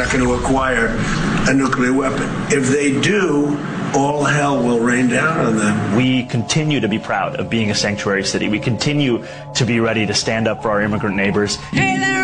not going to acquire a nuclear weapon. If they do, all hell will rain down on them. We continue to be proud of being a sanctuary city. We continue to be ready to stand up for our immigrant neighbors.